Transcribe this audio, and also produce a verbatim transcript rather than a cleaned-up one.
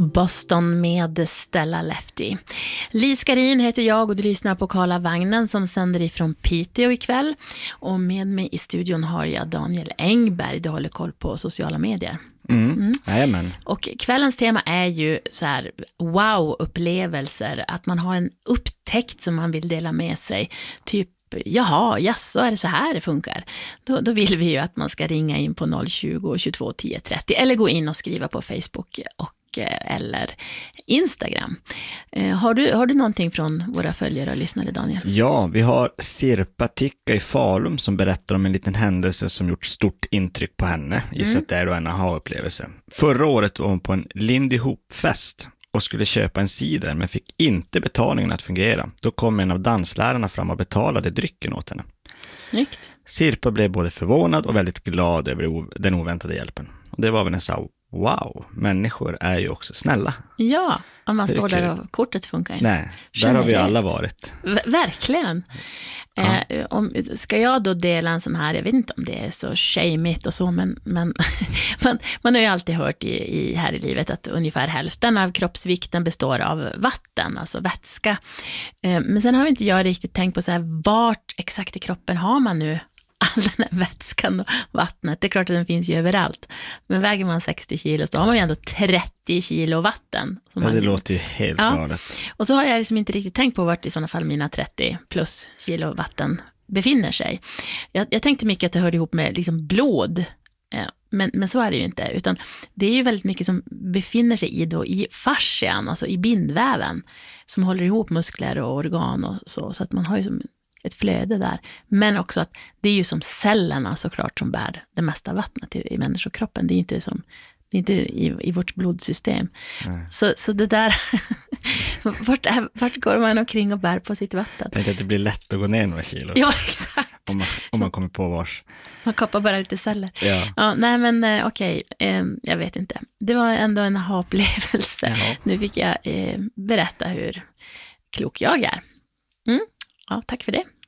Boston med Stella Lefty. Li Skarin heter jag och du lyssnar på Karla Vagnen som sänder ifrån Piteå ikväll. Och med mig i studion har jag Daniel Engberg. Du håller koll på sociala medier. Mm. Mm. Jajamän. Och kvällens tema är ju så här wow-upplevelser. Att man har en upptäckt som man vill dela med sig. Typ jaha, ja, så är det så här det funkar. Då, då vill vi ju att man ska ringa in på noll tjugo, tjugotvå, tio, trettio eller gå in och skriva på Facebook och eller Instagram. Eh, har, du, har du någonting från våra följare och lyssnare, Daniel? Ja, vi har Sirpa Tikka i Falun som berättar om en liten händelse som gjort stort intryck på henne. Gissat mm. det är då en aha-upplevelse. Förra året var hon på en Lindy Hop-fest och skulle köpa en cider men fick inte betalningen att fungera. Då kom en av danslärarna fram och betalade drycken åt henne. Snyggt. Sirpa blev både förvånad och väldigt glad över den oväntade hjälpen. Och det var väl en så wow, människor är ju också snälla. Ja, om man står där och kortet funkar inte. Nej, där har vi alla varit. V- verkligen. Ja. Eh, om, ska jag då dela en sån här, jag vet inte om det är så shameigt och så, men, men man, man har ju alltid hört i, i här i livet att ungefär hälften av kroppsvikten består av vatten, alltså vätska. Eh, men sen har inte jag riktigt tänkt på så här, vart exakt i kroppen har man nu all den här vätskan och vattnet. Det är klart att den finns ju överallt. Men väger man sextio kilo så har man ju ändå trettio kilo vatten. Ja, man... det låter ju helt ja. galet. Och så har jag liksom inte riktigt tänkt på vart i sådana fall mina trettio plus kilo vatten befinner sig. Jag, jag tänkte mycket att det hörde ihop med liksom blod. Men, men så är det ju inte. Utan det är ju väldigt mycket som befinner sig i, då, i fascian, alltså i bindväven. Som håller ihop muskler och organ och så. Så att man har ju som ett flöde där. Men också att det är ju som cellerna såklart som bär det mesta vattnet i, i människokroppen. Det är inte som det är inte i, i vårt blodsystem. Så, så det där vart, är, vart går man omkring och bär på sitt vatten? Jag tänkte att det blir lätt att gå ner några kilo. Ja, exakt. Om man, om man kommer på vars. Man koppar bara lite celler. Ja. Ja, nej men eh, okej, eh, jag vet inte. Det var ändå en aha-upplevelse. Jaha. Nu fick jag eh, berätta hur klok jag är. Mm. Ja, tack för det.